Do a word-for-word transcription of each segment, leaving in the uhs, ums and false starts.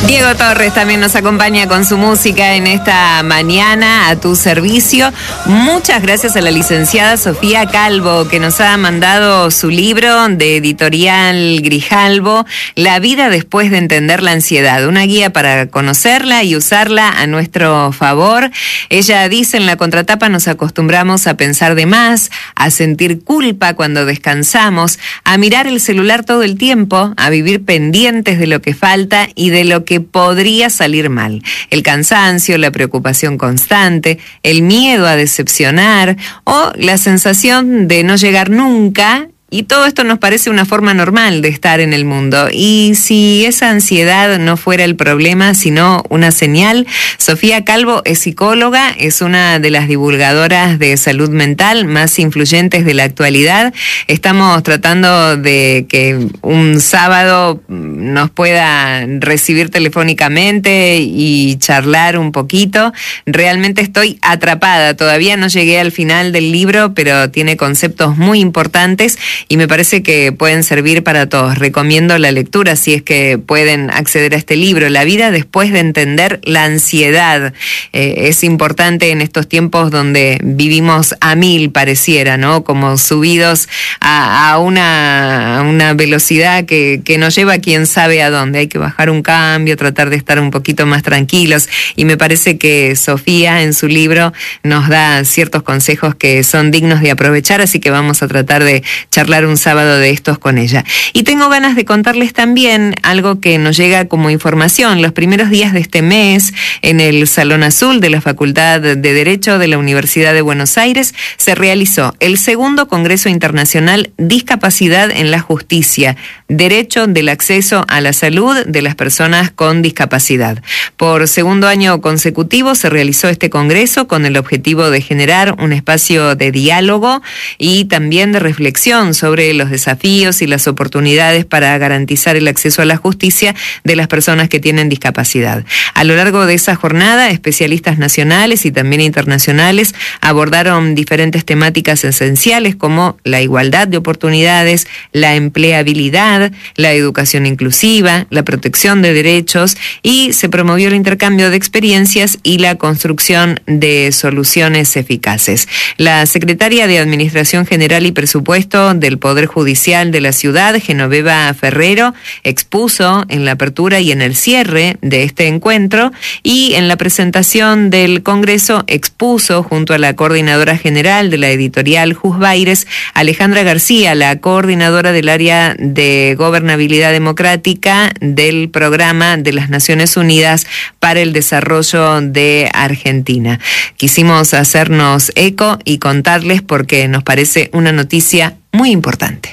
Diego Torres también nos acompaña con su música en esta mañana a tu servicio. Muchas gracias a la licenciada Sofía Calvo, que nos ha mandado su libro de editorial Grijalbo, La vida después de entender la ansiedad, una guía para conocerla y usarla a nuestro favor. Ella dice en la contratapa: nos acostumbramos a pensar de más, a sentir culpa cuando descansamos, a mirar el celular todo el tiempo, a vivir pendientes de lo que falta y de lo que podría salir mal. El cansancio, la preocupación constante, el miedo a decepcionar o la sensación de no llegar nunca. Y todo esto nos parece una forma normal de estar en el mundo. Y si esa ansiedad no fuera el problema, sino una señal. Sofía Calvo es psicóloga, es una de las divulgadoras de salud mental más influyentes de la actualidad. Estamos tratando de que un sábado nos pueda recibir telefónicamente y charlar un poquito. Realmente estoy atrapada. Todavía no llegué al final del libro, pero tiene conceptos muy importantes y me parece que pueden servir para todos. Recomiendo la lectura si es que pueden acceder a este libro, La vida después de entender la ansiedad. Eh, es importante en estos tiempos donde vivimos a mil, pareciera, ¿no? Como subidos a, a, una, a una velocidad que, que nos lleva a quién sabe a dónde. Hay que bajar un cambio, tratar de estar un poquito más tranquilos. Y me parece que Sofía en su libro nos da ciertos consejos que son dignos de aprovechar, así que vamos a tratar de charlar un sábado de estos con ella. Y tengo ganas de contarles también algo que nos llega como información. Los primeros días de este mes, en el Salón Azul de la Facultad de Derecho de la Universidad de Buenos Aires, se realizó el segundo Congreso Internacional Discapacidad en la Justicia, Derecho del Acceso a la Salud de las Personas con Discapacidad. Por segundo año consecutivo se realizó este congreso con el objetivo de generar un espacio de diálogo y también de reflexión sobre los desafíos y las oportunidades para garantizar el acceso a la justicia de las personas que tienen discapacidad. A lo largo de esa jornada, especialistas nacionales y también internacionales abordaron diferentes temáticas esenciales como la igualdad de oportunidades, la empleabilidad, la educación inclusiva, la protección de derechos, y se promovió el intercambio de experiencias y la construcción de soluciones eficaces. La secretaria de Administración General y Presupuesto del Poder Judicial de la ciudad, Genoveva Ferrero, expuso en la apertura y en el cierre de este encuentro, y en la presentación del Congreso expuso junto a la coordinadora general de la editorial Jusbaires, Alejandra García, la coordinadora del área de gobernabilidad democrática del Programa de las Naciones Unidas para el Desarrollo de Argentina. Quisimos hacernos eco y contarles porque nos parece una noticia muy importante.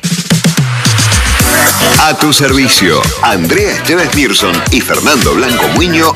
A tu servicio, Andrea Esteves Mirson y Fernando Blanco Muño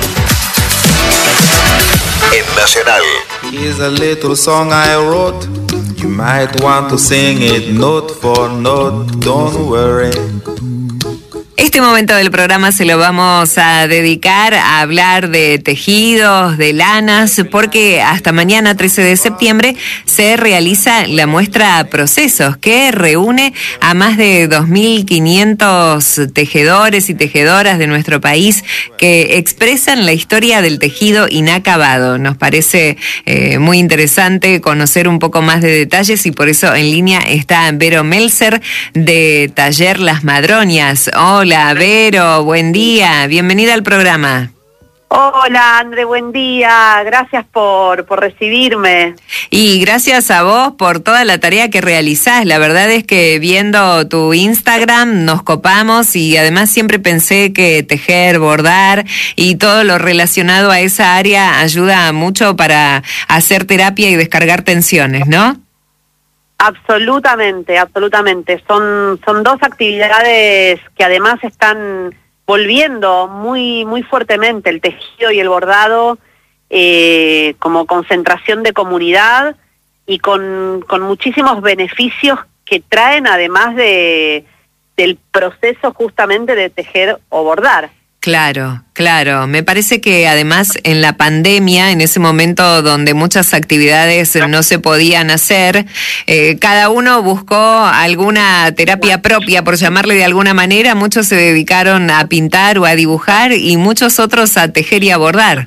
en Nacional. Here's a little song I wrote. You might want to sing it note for note. Don't worry. Este momento del programa se lo vamos a dedicar a hablar de tejidos, de lanas, porque hasta mañana, trece de septiembre, se realiza la muestra Procesos, que reúne a más de dos mil quinientos tejedores y tejedoras de nuestro país que expresan la historia del tejido inacabado. Nos parece eh, muy interesante conocer un poco más de detalles y por eso en línea está Vero Melzer de Taller Las Madroñas. Hola. Hola, Vero, buen día, bienvenida al programa. Hola, André, buen día, gracias por, por recibirme. Y gracias a vos por toda la tarea que realizás. La verdad es que viendo tu Instagram nos copamos y además siempre pensé que tejer, bordar y todo lo relacionado a esa área ayuda mucho para hacer terapia y descargar tensiones, ¿no? Absolutamente, absolutamente. Son, son dos actividades que además están volviendo muy, muy fuertemente, el tejido y el bordado, eh, como concentración de comunidad y con, con muchísimos beneficios que traen además de del proceso justamente de tejer o bordar. Claro, claro. Me parece que además en la pandemia, en ese momento donde muchas actividades no se podían hacer, eh, cada uno buscó alguna terapia propia, por llamarle de alguna manera. Muchos se dedicaron a pintar o a dibujar y muchos otros a tejer y a bordar.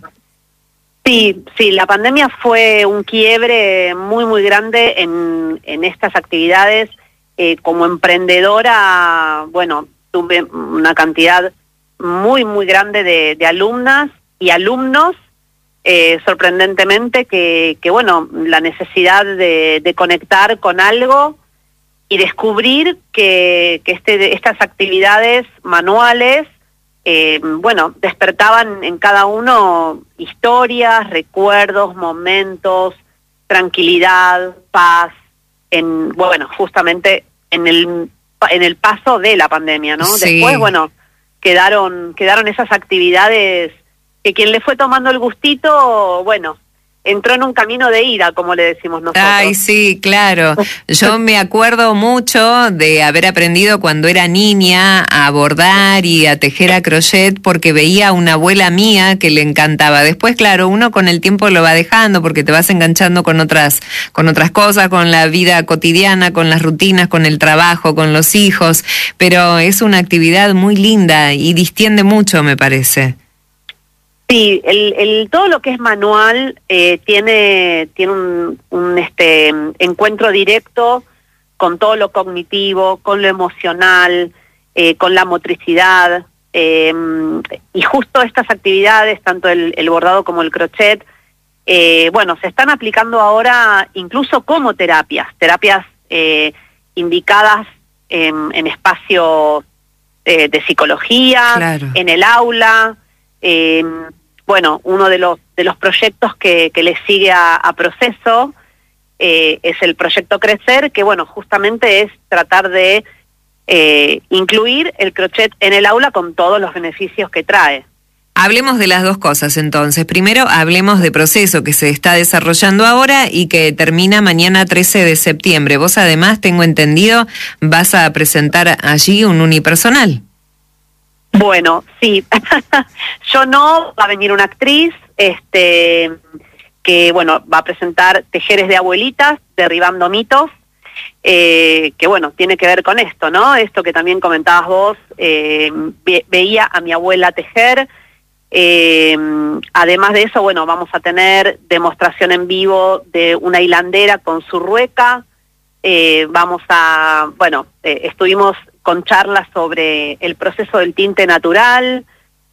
Sí, sí, la pandemia fue un quiebre muy, muy grande en, en estas actividades. Eh, como emprendedora, bueno, tuve una cantidad muy, muy grande de, de alumnas y alumnos, eh, sorprendentemente, que, que, bueno, la necesidad de, de conectar con algo y descubrir que, que este, estas actividades manuales, eh, bueno, despertaban en cada uno historias, recuerdos, momentos, tranquilidad, paz, en, bueno, justamente en el, en el paso de la pandemia, ¿no? Sí. Después, bueno, quedaron quedaron esas actividades que quien le fue tomando el gustito, bueno, entró en un camino de ida, como le decimos nosotros. Ay, sí, claro. Yo me acuerdo mucho de haber aprendido cuando era niña a bordar y a tejer a crochet porque veía a una abuela mía que le encantaba. Después, claro, uno con el tiempo lo va dejando porque te vas enganchando con otras, con otras cosas, con la vida cotidiana, con las rutinas, con el trabajo, con los hijos. Pero es una actividad muy linda y distiende mucho, me parece. Sí, el, el, todo lo que es manual eh, tiene, tiene un, un este, encuentro directo con todo lo cognitivo, con lo emocional, eh, con la motricidad, eh, y justo estas actividades, tanto el, el bordado como el crochet, eh, bueno, se están aplicando ahora incluso como terapias, terapias eh, indicadas en, en espacios eh, de psicología, claro, en el aula. Eh, bueno, uno de los de los proyectos que, que le sigue a, a Proceso eh, es el proyecto Crecer, que bueno, justamente es tratar de eh, incluir el crochet en el aula con todos los beneficios que trae. Hablemos de las dos cosas entonces. Primero, hablemos de Proceso, que se está desarrollando ahora y que termina mañana trece de septiembre. Vos además, tengo entendido, vas a presentar allí un unipersonal. Bueno, sí, yo no, va a venir una actriz este, que, bueno, va a presentar Tejeres de Abuelitas, Derribando Mitos, eh, que, bueno, tiene que ver con esto, ¿no? Esto que también comentabas vos, eh, ve, veía a mi abuela tejer, eh, además de eso, bueno, vamos a tener demostración en vivo de una hilandera con su rueca, eh, vamos a, bueno, eh, estuvimos con charlas sobre el proceso del tinte natural,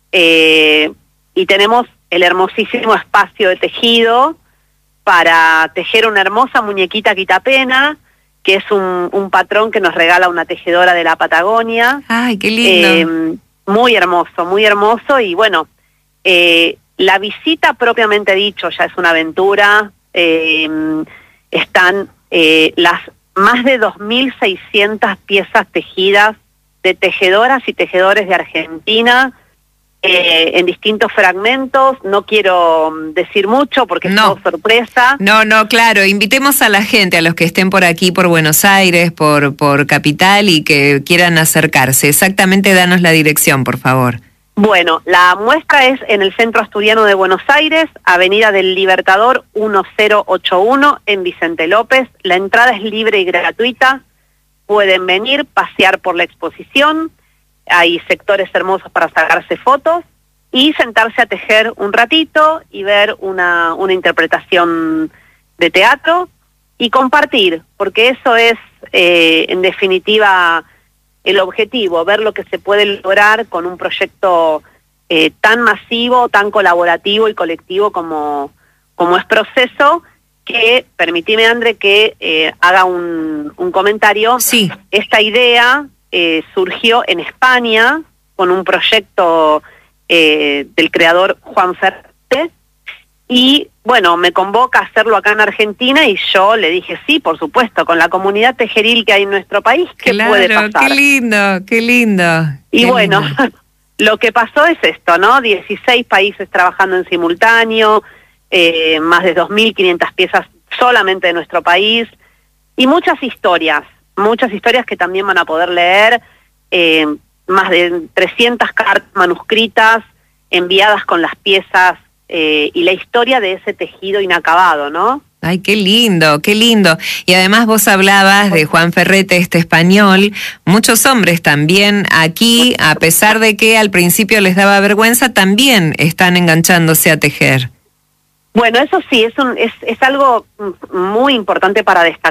eh, y tenemos el hermosísimo espacio de tejido para tejer una hermosa muñequita quitapena, que es un, un patrón que nos regala una tejedora de la Patagonia. ¡Ay, qué lindo! Eh, muy hermoso, muy hermoso, y bueno, eh, la visita propiamente dicho ya es una aventura. Eh, están eh, las más de dos mil seiscientas piezas tejidas de tejedoras y tejedores de Argentina, eh, en distintos fragmentos. No quiero decir mucho porque es no. todo sorpresa. No, no, claro. Invitemos a la gente, a los que estén por aquí, por Buenos Aires, por, por Capital y que quieran acercarse. Exactamente, danos la dirección, por favor. Bueno, la muestra es en el Centro Asturiano de Buenos Aires, Avenida del Libertador mil ochenta y uno, en Vicente López. La entrada es libre y gratuita. Pueden venir, pasear por la exposición. Hay sectores hermosos para sacarse fotos y sentarse a tejer un ratito y ver una, una interpretación de teatro y compartir, porque eso es, eh, en definitiva, el objetivo, ver lo que se puede lograr con un proyecto eh, tan masivo, tan colaborativo y colectivo como, como es Proceso, que, permitime, André, que eh, haga un, un comentario. Sí. Esta idea eh, surgió en España con un proyecto eh, del creador Juan Ferré, y bueno, me convoca a hacerlo acá en Argentina y yo le dije sí, por supuesto, con la comunidad tejeril que hay en nuestro país, ¿qué claro, puede pasar? Qué lindo, qué lindo. Y qué bueno, lindo. Lo que pasó es esto, ¿no? dieciséis países trabajando en simultáneo, eh, más de dos mil quinientas piezas solamente de nuestro país, y muchas historias, muchas historias que también van a poder leer. Eh, más de trescientas cartas manuscritas enviadas con las piezas eh, y la historia de ese tejido inacabado, ¿no? Ay, qué lindo, qué lindo. Y además vos hablabas de Juan Ferrete, este español. Muchos hombres también aquí, a pesar de que al principio les daba vergüenza, también están enganchándose a tejer. Bueno, eso sí, es, un, es, es algo muy importante para destacar.